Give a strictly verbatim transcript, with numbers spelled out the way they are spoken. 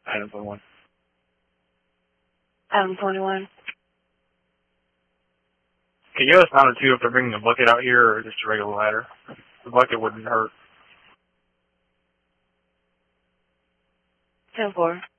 Item twenty-one. Item twenty-one. Can you give us down to two if they're bringing a bucket out here or just a regular ladder? The bucket wouldn't hurt. ten four.